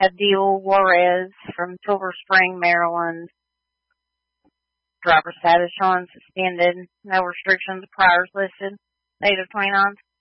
Abdul Juarez from Silver Spring, Maryland. Driver status shown suspended. No restrictions. Priors listed. Date of 29th.